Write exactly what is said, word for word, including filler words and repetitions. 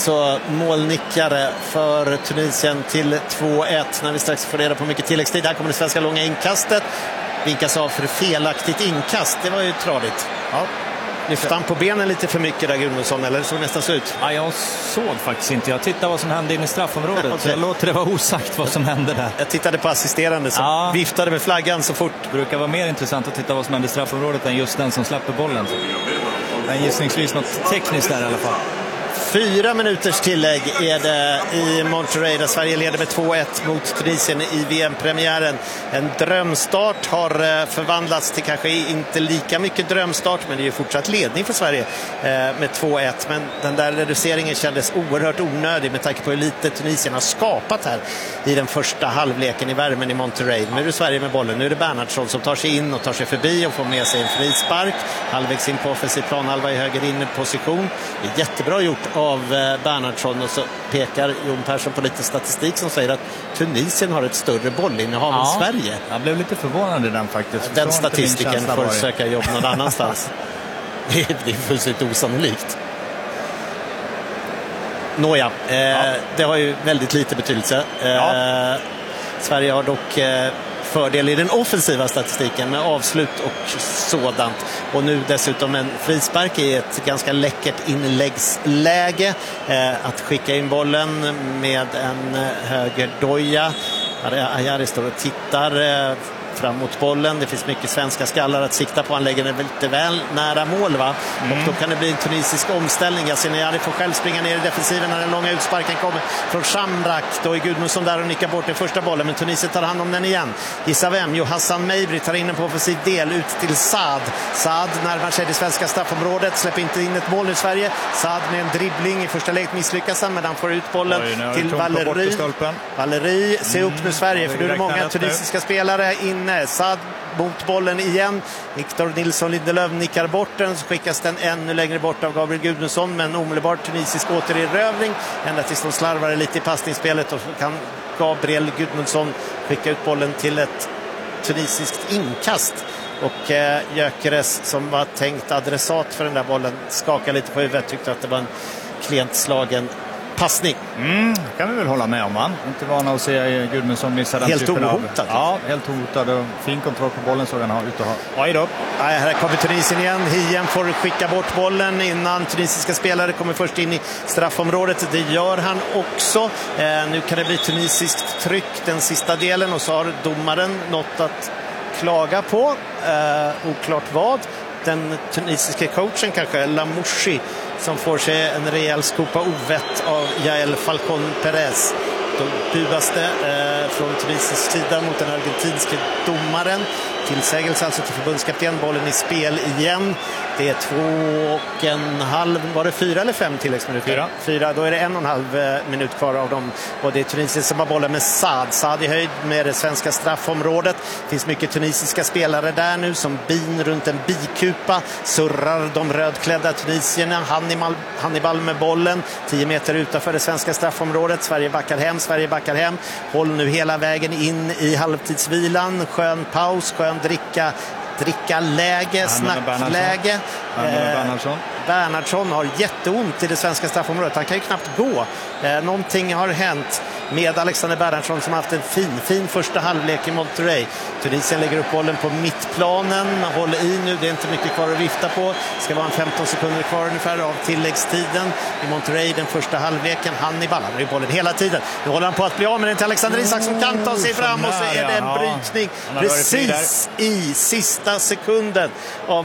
alltså målnickare för Tunisien till två ett när vi strax får reda på mycket tilläggstid. Här kommer det svenska långa inkastet. Vinkas av för felaktigt inkast. Det var ju tradigt. Ja. Lyfte han på benen lite för mycket där, Gudmundsson, eller så nästan så ut? Ja, jag såg faktiskt inte. Jag tittade vad som hände in i straffområdet. Okay. Så jag låter det vara osagt vad som hände där. Jag tittade på assisterande som ja. viftade med flaggan så fort. Det brukar vara mer intressant att titta vad som hände i straffområdet än just den som släpper bollen. Men gissningsvis något tekniskt där i alla fall. Fyra minuters tillägg är det i Monterrey där Sverige leder med två ett mot Tunisien i V M-premiären. En drömstart har förvandlats till kanske inte lika mycket drömstart, men det är ju fortsatt ledning för Sverige med två ett. Men den där reduceringen kändes oerhört onödig med tanke på hur lite Tunisien har skapat här i den första halvleken i värmen i Monterrey. Nu är det Sverige med bollen. Nu är det Bernhardsson som tar sig in och tar sig förbi och får med sig en frispark. Halvvägs in på offensiv planhalva i höger inne position. Det är jättebra gjort av Bernhardsson, och så pekar Jon Persson på lite statistik som säger att Tunisien har ett större bollinnehav ja, än Sverige. Jag blev lite förvånad i den faktiskt. Den statistiken får söka jobb någon annanstans. Det är fullständigt osannolikt. Nåja, eh, ja. det har ju väldigt lite betydelse. Eh, ja. Sverige har dock eh, fördel i den offensiva statistiken med avslut och sådant. Och nu dessutom en frispark i ett ganska läckert inläggsläge. Eh, att skicka in bollen med en eh, högerdoja. Ajari står och tittar eh, fram mot bollen. Det finns mycket svenska skallar att sikta på. Han lägger den lite väl nära mål, va? Mm. Och då kan det bli en tunisisk omställning. Yasin Ayari får själv springa ner i defensiven när den långa utsparken kommer från Shamrak. Då är Gudmundsson där och nickar bort den första bollen, men Tunisien tar hand om den igen. Gissa vem? Jo, Hassan Meibri tar in den på offensiv del ut till Saad. Saad närmar sig det svenska straffområdet. Släpper inte in ett mål nu i Sverige. Saad med en dribbling i första läget misslyckas han, men han får ut bollen Oj, till Valeri. Valeri, se upp nu Sverige, mm. för nu är det många tunisiska spelare in. Saad mot bollen igen. Victor Nilsson Lindelöf nickar bort den, så skickas den ännu längre bort av Gabriel Gudmundsson, men omedelbart tunisisk återerövring ända tills de slarvar lite i passningsspelet, och kan Gabriel Gudmundsson skicka ut bollen till ett tunisiskt inkast. Och eh, Gyökeres, som var tänkt adressat för den där bollen, skakar lite på huvudet, tyckte att det var en klent slagen passning. Mm, kan vi väl hålla med om, man. Inte vana att se Gudmundsson missa den helt typen ohotad, av... Ja, helt ohotad och fin kontroll på bollen såg han ha ut och ha. Oj då. Nej, här kommer Tunisien igen. Hien får skicka bort bollen innan tunisiska spelare kommer först in i straffområdet. Det gör han också. Eh, nu kan det bli tunisiskt tryck den sista delen, och så har domaren något att klaga på. Eh, oklart vad. Den tunisiska coachen kanske, Lamouchi, som får sig en rejäl skopa ovett av Jael Falcon Perez. Då bubas det eh, från tunisisk sida mot den argentinske domaren. Tillsägelse alltså till förbundskapten. Bollen i spel igen. Det är två och en halv, var det fyra eller fem tilläggsminuter? Fyra. Fyra, då är det en och en halv minut kvar av dem. Och det är Tunisien som har bollen med Saad. Saad i höjd med det svenska straffområdet. Det finns mycket tunisiska spelare där nu som bin runt en bikupa. Surrar de rödklädda tunisierna. Hannibal, Hannibal med bollen. Tio meter utanför det svenska straffområdet. Sverige backar hem, Sverige backar hem. Håll nu hela vägen in i halvtidsvilan. Skön paus, skön dricka. Dricka läge, snackläge. Bernhardsson. Bernhardsson har jätteont i det svenska straffområdet. Han kan ju knappt gå. Eh, någonting har hänt med Alexander Bernhardsson, som har haft en fin, fin första halvlek i Monterrey. Tunisien lägger upp bollen på mittplanen. Håller i nu, det är inte mycket kvar att vifta på. Det ska vara en femton sekunder kvar ungefär av tilläggstiden i Monterrey den första halvleken. Hannibal har ju bollen hela tiden. Nu håller han på att bli av med den till Alexander Isak, som kan ta sig fram, och så är det en brytning precis i sista sekunden av